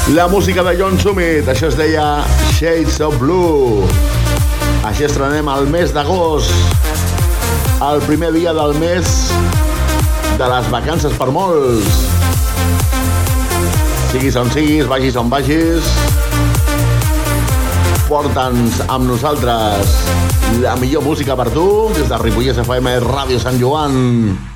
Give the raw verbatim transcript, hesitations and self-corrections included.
La música de John Summit, això es deia Shades of Blue. Així estrenem el mes d'agost, el primer dia del mes de les vacances per molts. Siguis on siguis, vagis on vagis, porta'ns amb nosaltres la millor música per tu des de Ripollès F M, Ràdio Sant Joan.